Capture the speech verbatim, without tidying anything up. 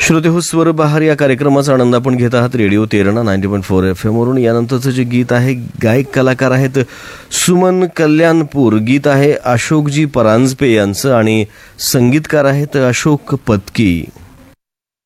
श्रोते हो, स्वर बहार या कार्यक्रमाचा आनंद आपण घेत आहात radio Terna ninety point four F M वरून. यानंतरचं जे गीत आहे, गायक कलाकार आहेत सुमन कल्याणपूर, गीत आहे अशोकजी परांजपे यांचं आणि संगीतकार आहेत अशोक पत्की.